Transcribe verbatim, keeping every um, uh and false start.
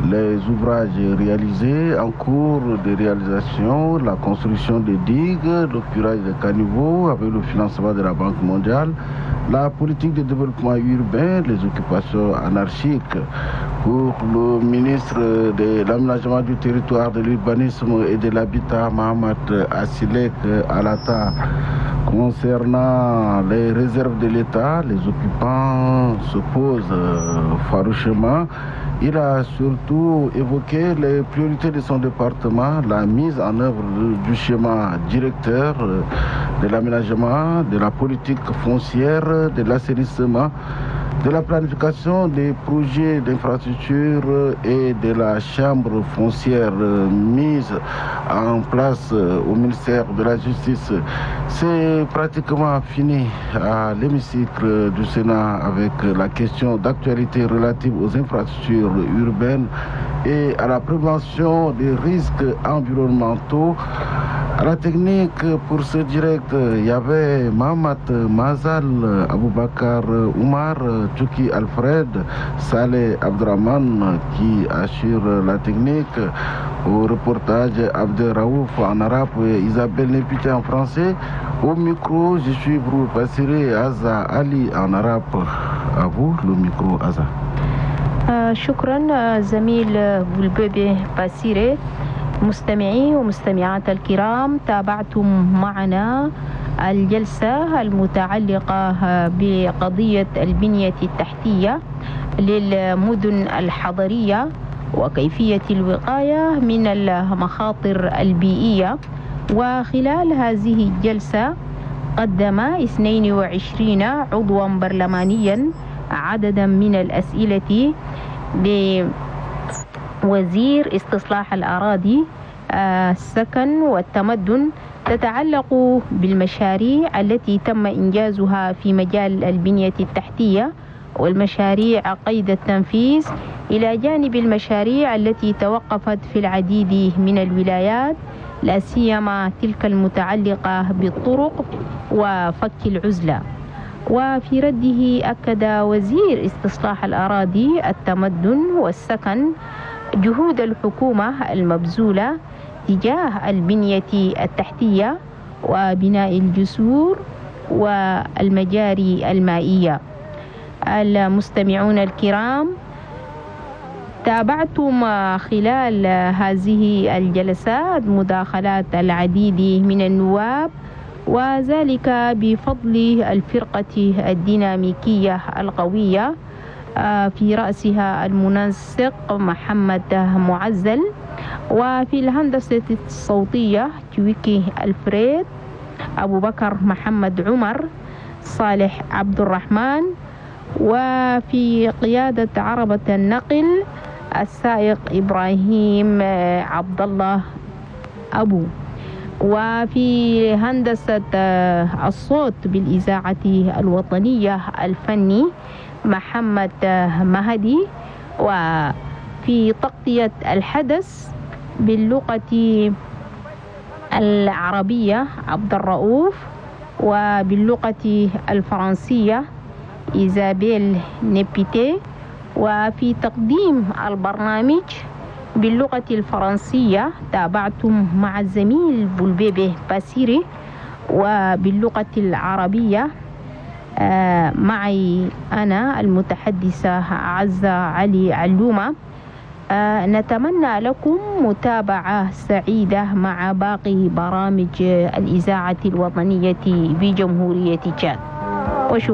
les ouvrages réalisés, en cours de réalisation, la construction des digues, le curage des caniveaux avec le financement de la Banque mondiale, la politique de développement urbain, les occupations anarchiques. Pour le ministre de l'aménagement du territoire, de l'urbanisme et de l'habitat, Mohamed Assilek Alata, concernant les réserves de l'État, les occupants s'opposent farouchement. Il a surtout évoqué les priorités de son département, la mise en œuvre du schéma directeur de l'aménagement, de la politique foncière, de l'assainissement, de la planification des projets d'infrastructure et de la chambre foncière mise en place au ministère de la Justice. C'est pratiquement fini à l'hémicycle du Sénat avec la question d'actualité relative aux infrastructures urbaines et à la prévention des risques environnementaux. À la technique pour ce direct, il y avait Mahamat Mazal, Aboubakar Oumar, Tchouki Alfred, Saleh Abdraman qui assure la technique. Au reportage, Abdel Raouf en arabe et Isabelle Népité en français. Au micro, je suis Brou Bassiré Aza Ali en arabe. À vous, le micro Aza. شكرا زميل بولبيبي باسيري. مستمعي ومستمعات الكرام، تابعتم معنا الجلسة المتعلقة بقضية البنية التحتية للمدن الحضرية وكيفية الوقاية من المخاطر البيئية. وخلال هذه الجلسة قدم اثنين وعشرين عضوا برلمانيا عددا من الأسئلة لوزير استصلاح الأراضي، السكن والتمدن، تتعلق بالمشاريع التي تم إنجازها في مجال البنية التحتية والمشاريع قيد التنفيذ، إلى جانب المشاريع التي توقفت في العديد من الولايات، لا سيما تلك المتعلقة بالطرق وفك العزلة. وفي رده أكد وزير استصلاح الأراضي، التمدن والسكن جهود الحكومة المبذولة تجاه البنية التحتية وبناء الجسور والمجاري المائية. المستمعون الكرام، تابعتم خلال هذه الجلسات مداخلات العديد من النواب، وذلك بفضل الفرقة الديناميكية القوية في رأسها المنسق محمد معزل، وفي الهندسة الصوتية تويكي الفريد، أبو بكر محمد عمر، صالح عبد الرحمن، وفي قيادة عربة النقل السائق إبراهيم عبد الله أبو، وفي هندسة الصوت بالإذاعة الوطنية الفني محمد مهدي، وفي تغطية الحدث باللغة العربية عبد الرؤوف، وباللغة الفرنسية إيزابيل نيبيتي، وفي تقديم البرنامج باللغة الفرنسية تابعتم مع الزميل بولبيبي باسيري، وباللغة العربية معي أنا المتحدثة عزة علي علومة. نتمنى لكم متابعة سعيدة مع باقي برامج الإذاعة الوطنية بجمهورية تشاد.